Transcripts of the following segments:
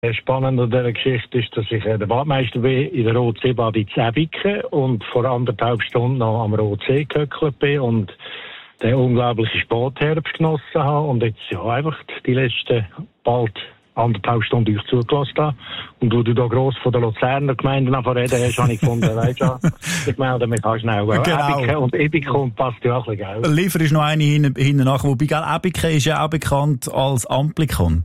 Spannend an dieser Geschichte ist, dass ich der Badmeister bin in der Rotseebad in Zäbiken und vor 1,5 Stunden noch am Rotsee gehöckelt bin und den unglaublichen Spätherbst genossen habe und jetzt ja einfach die letzten bald 1,5 Stunden euch zugelassen habe. Und wo du da gross von der Luzerner Gemeinde reden hast, habe ich gefunden, weißt du, ich melde mich auch schnell. Genau. Ebiken und Ebikon passt ja auch ein bisschen, gell? Liefer ist noch eine hinten nach, wobei, gell, Ebiken ist ja auch bekannt als Amplikon.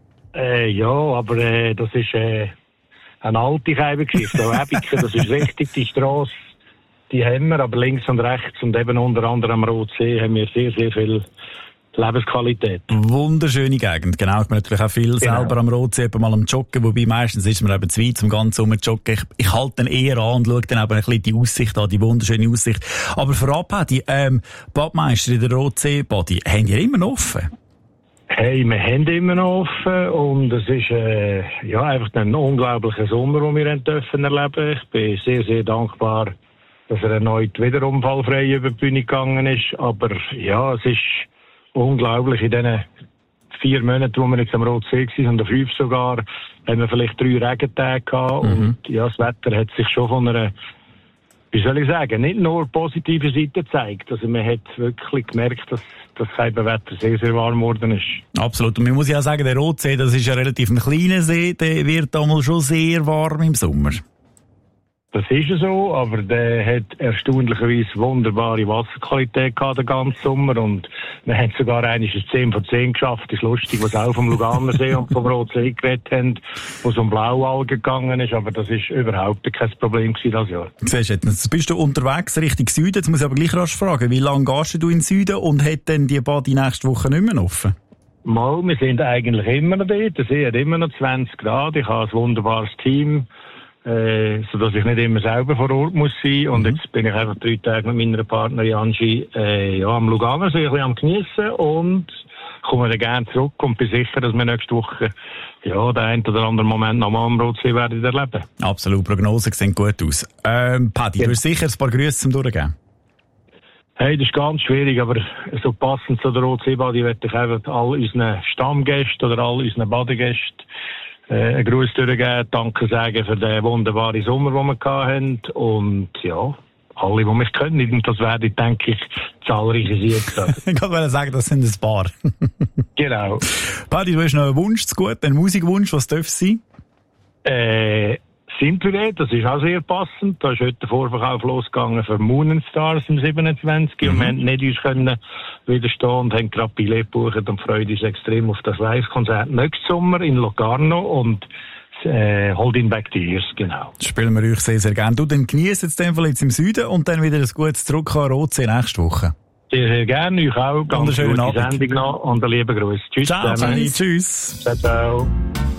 Ja, aber das ist eine alte Geschichte. Ebiken, das ist richtig, die Strasse, die haben wir, aber links und rechts und eben unter anderem am Rotsee haben wir sehr, sehr viel Lebensqualität. Wunderschöne Gegend, genau. Ich bin natürlich auch viel selber am Rotsee, eben mal am Joggen, wobei meistens ist man eben zu weit zum ganzen Joggen. Ich halte dann eher an und schaue dann eben ein bisschen die Aussicht an, die wunderschöne Aussicht. Aber vorab, Paddy, Badmeister in der Rotsee-Body, haben die immer noch offen? Hey, wir haben immer noch offen und es ist ja einfach ein unglaublicher Sommer, den wir erleben dürfen. Ich bin sehr, sehr dankbar, dass er erneut wieder unfallfrei über die Bühne gegangen ist. Aber ja, es ist unglaublich. In diesen 4 Monaten, wo wir jetzt am Rotsee waren, und 5 sogar, haben wir vielleicht 3 Regentage gehabt. Und ja, das Wetter hat sich schon von einer, wie soll ich sagen, nicht nur positive Seite gezeigt. Also man hat wirklich gemerkt, dass das Wetter sehr, sehr warm geworden ist. Absolut. Und man muss ja auch sagen, der Rotsee, das ist ja relativ ein kleiner See, der wird damals schon sehr warm im Sommer. Das ist so, aber der hat erstaunlicherweise wunderbare Wasserqualität gehabt den ganzen Sommer und wir haben sogar einmal ein 10 von 10 geschafft. Das ist lustig, was auch vom Luganersee und vom Rotsee geredet haben, wo es um Blaualgen gegangen ist, aber das ist überhaupt kein Problem gewesen das Jahr. Siehst du, jetzt bist du unterwegs Richtung Süden, jetzt muss ich aber gleich rasch fragen, wie lange gehst du in den Süden und hat denn die Badi nächste Woche nicht mehr offen? Mal, wir sind eigentlich immer noch dort, der See hat immer noch 20 Grad, ich habe ein wunderbares Team, sodass ich nicht immer selber vor Ort muss sein. Und jetzt bin ich einfach 3 Tage mit meiner Partnerin Angie am Luganersee ein bisschen am Geniessen und komme dann gerne zurück und bin sicher, dass wir nächste Woche den einen oder anderen Moment noch mal am Rotsee werden erleben. Absolut, Prognosen sehen gut aus. Paddy, du hast sicher ein paar Grüße zum Durchgeben. Hey, das ist ganz schwierig, aber so passend zu der Rotseebadi werde ich einfach all unseren Stammgästen oder all unseren Badegästen einen Gruß durchgeben, Danke sagen für den wunderbaren Sommer, den wir hatten. Und ja, alle, die mich können. Und das werde ich, denke ich, zahlreiche Siege. Ich wollte sagen, das sind ein paar. Genau. Paddy, du hast noch einen Wunsch zu gut, einen Musikwunsch, was darf es sein? Simple, das ist auch sehr passend. Da ist heute der Vorverkauf losgegangen für Moon and Stars am 27. Und wir haben nicht uns können widerstehen und haben gerade Billett gebucht und freuen uns extrem auf das Live-Konzert nächsten Sommer in Locarno und Holding Back the Years, genau. Das spielen wir euch sehr, sehr gerne. Du, dann genießt jetzt den Fall jetzt im Süden und dann wieder ein gutes Zurück an Rotsee nächste Woche. Sehr, sehr gerne. Euch auch. Ganz gute Sendung noch und einen lieben Gruß. Tschüss. Ciao, tschüss. Ciao, ciao.